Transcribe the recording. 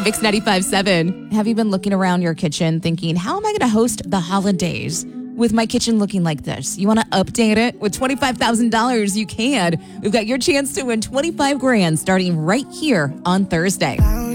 Mix 95.7. Have you been looking around your kitchen thinking, how am I going to host the holidays with my kitchen looking like this? You want to update it? With $25,000, you can. We've got your chance to win $25,000 starting right here on Thursday.